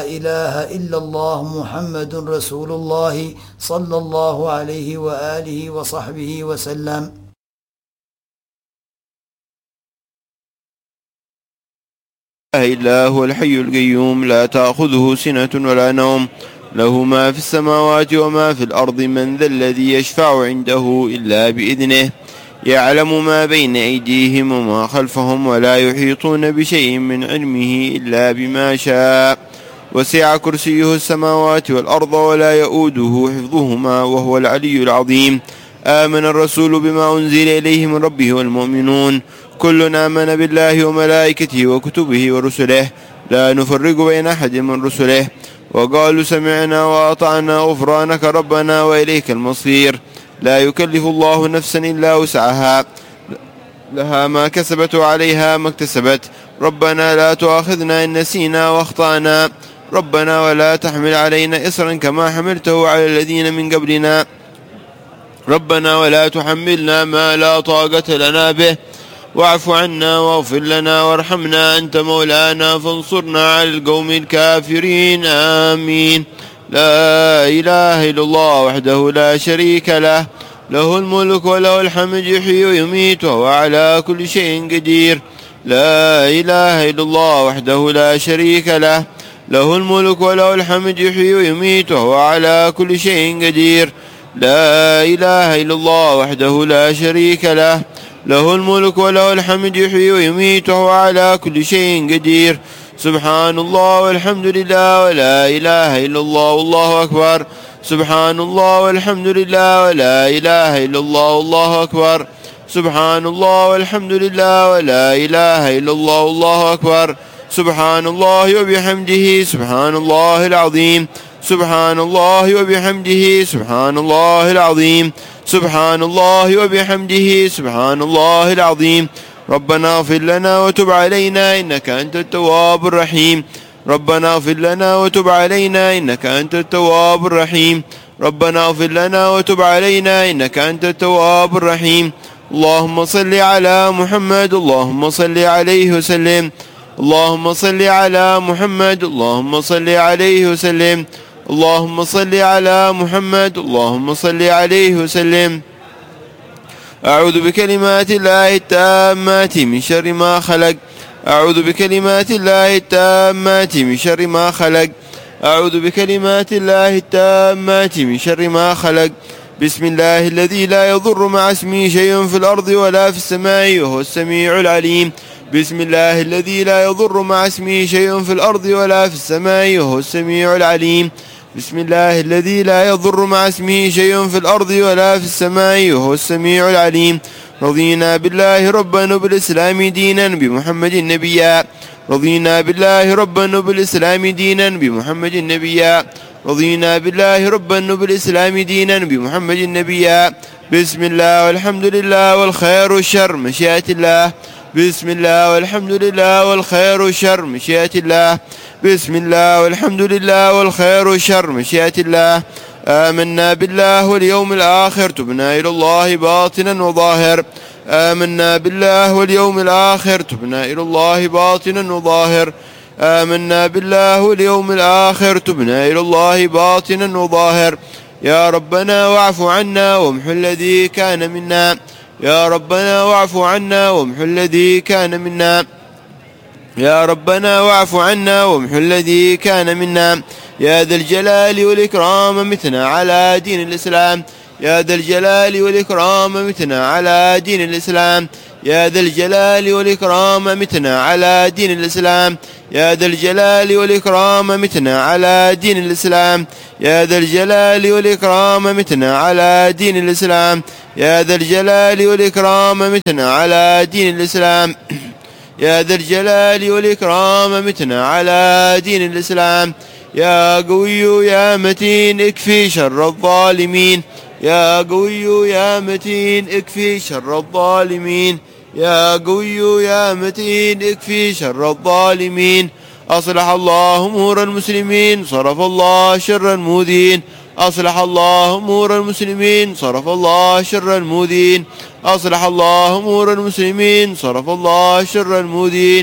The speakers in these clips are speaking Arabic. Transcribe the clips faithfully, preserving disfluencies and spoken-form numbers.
إله إلا الله محمد رسول الله صلى الله عليه وآله وصحبه وسلم. إلا هو الحي القيوم لا تأخذه سنة ولا نوم له ما في السماوات وما في الأرض من ذا الذي يشفع عنده إلا بإذنه يعلم ما بين أيديهم وما خلفهم ولا يحيطون بشيء من علمه إلا بما شاء وسع كرسيه السماوات والأرض ولا يؤوده حفظهما وهو العلي العظيم. آمن الرسول بما أنزل إليه من ربه والمؤمنون كل آمن بالله وملائكته وكتبه ورسله لا نفرق بين أحد من رسله وقالوا سمعنا وأطعنا غفرانك ربنا وإليك المصير. لا يكلف الله نفسا إلا وسعها لها ما كسبت وعليها ما اكتسبت ربنا لا تؤاخذنا إن نسينا واخطأنا ربنا ولا تحمل علينا إصرا كما حملته على الذين من قبلنا ربنا ولا تحملنا ما لا طاقة لنا به واعف عنا واغفر لنا وارحمنا أنت مولانا فانصرنا على القوم الكافرين آمين. لا إله إلا الله وحده لا شريك له له الملك وله الحمد يحيي ويميت وهو على كل شيء قدير. لا إله إلا الله وحده لا شريك له له الملك وله الحمد يحيي ويميت وهو على كل شيء قدير. لا إله إلا الله وحده لا شريك له له الملك وله الحمد يحيي ويميت وهو على كل شيء قدير. سبحان الله والحمد لله ولا إله إلا الله والله أكبر. سبحان الله والحمد لله ولا إله إلا الله والله أكبر. سبحان الله والحمد لله ولا إله إلا الله والله أكبر. سبحان الله وبحمده سبحان الله العظيم. سبحان الله وبحمده سبحان الله العظيم. سبحان الله وبحمده سبحان الله العظيم. ربنا اغفر لنا وتب علينا إنك أنت التواب الرحيم. ربنا اغفر لنا وتب علينا إنك أنت التواب الرحيم. ربنا اغفر لنا وتب علينا إنك أنت التواب الرحيم. اللهم صل على محمد اللهم صل عليه وسلم. اللهم صل على محمد اللهم صل عليه وسلم. اللهم صل على محمد اللهم صل عليه وسلم. أعوذ بكلمات الله التامات من شر ما خلق. أعوذ بكلمات الله التامات من شر ما خلق. أعوذ بكلمات الله التامات من شر ما خلق. بسم الله الذي لا يضر مع اسمه شيء في الأرض ولا في السماء وهو السميع العليم. بسم الله الذي لا يضر مع اسمه شيء في الأرض ولا في السماء وهو السميع العليم. بسم الله الذي لا يضر مع اسمه شيء في الأرض ولا في السماء وهو السميع العليم. رضينا بالله ربا وبالإسلام دينا بمحمد نبيا. رضينا بالله ربا وبالإسلام دينا بمحمد نبيا. رضينا بالله ربا وبالإسلام دينا بمحمد نبيا. بسم الله والحمد لله والخير والشر مشيئة الله. بسم الله والحمد لله والخير والشر مشيئة الله. بسم الله والحمد لله والخير والشر مشيئة الله. آمنا بالله واليوم الآخر تبنا إلى الله باطنا وظاهر. آمنا بالله واليوم الآخر تبنا إلى الله باطنا وظاهر. آمنا بالله واليوم الآخر تبنا إلى الله باطنا وظاهر. يا ربنا واعف عنا وامح الذي كان منا. يا ربنا واعف عنا وامح الذي كان منا. يا ربنا واعف عنا وامح الذي كان منا. يا ذا الجلال والإكرام متنا على دين الإسلام. يا ذا الجلال والإكرام متنا على دين الإسلام. يا ذا الجلال والإكرام متنا على دين الإسلام. يا ذا الجلال والإكرام متنا على دين الإسلام. يا ذا الجلال والإكرام متنا على دين الإسلام. يا ذا الجلال والإكرام متنا على دين الإسلام. يا ذا الجلال والإكرام متنا على دين الإسلام. يا قوي يا متين اكفي شر الظالمين. يا قوي يا متين اكفي شر الظالمين. يا قوي يا متين اكفي شر الظالمين. أصلح الله أمور المسلمين صرف الله شر المؤذين. أصلح الله أمور المسلمين صرف الله شر المؤذين. أصلح الله أمور المسلمين صرف الله شر المؤذين.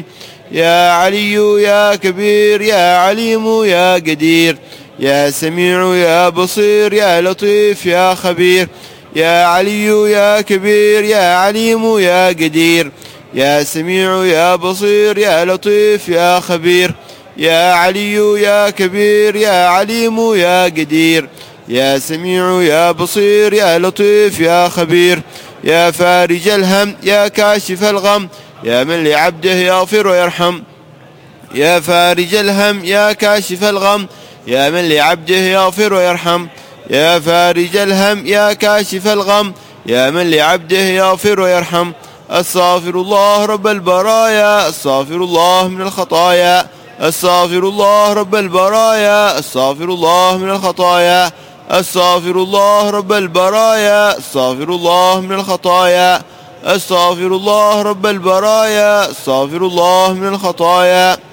يا علي يا كبير يا عليم يا قدير يا سميع يا بصير يا لطيف يا خبير يا علي يا كبير يا عليم يا قدير يا سميع يا بصير يا لطيف يا خبير يا علي يا كبير يا عليم يا قدير يا سميع يا بصير يا لطيف يا خبير يا فارج الهم يا كاشف الغم يا من لعبده يغفر ويرحم يا فارج الهم يا كاشف الغم يا من لعبده يغفر ويرحم يا فارج الهم يا كاشف الغم يا من لعبده يغفر ويرحم أستغفر الله رب البرايا أستغفر الله من الخطايا أستغفر الله رب البرايا أستغفر الله من الخطايا أستغفر الله رب البرايا أستغفر الله من الخطايا أستغفر الله رب البرايا أستغفر الله من الخطايا